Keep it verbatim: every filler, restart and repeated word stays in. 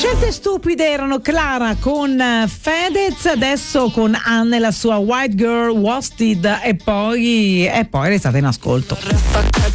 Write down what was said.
Scelte stupide erano Clara con Fedez, adesso con Anne la sua White Girl Wasted e poi e poi restate in ascolto.